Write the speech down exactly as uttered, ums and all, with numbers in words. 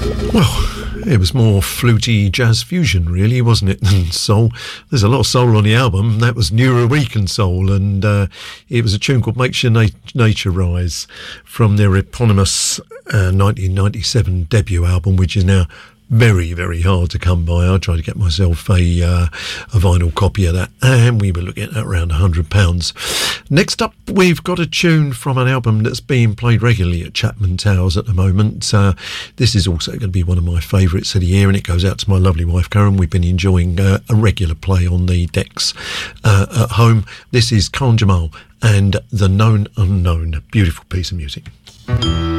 Well, it was more fluty jazz fusion, really, wasn't it, than soul? There's a lot of soul on the album. That was Nuyorican soul, and uh, it was a tune called Makes Your Na- Nature Rise from their eponymous uh, nineteen ninety-seven debut album, which is now very, very hard to come by. I tried to get myself a uh, a vinyl copy of that, and we were looking at around one hundred pounds. Next up, we've got a tune from an album that's being played regularly at Chapman Towers at the moment. Uh, this is also going to be one of my favourites of the year, and it goes out to my lovely wife, Karen. We've been enjoying uh, a regular play on the decks uh, at home. This is Khan Jamal and The Known Unknown. Beautiful piece of music.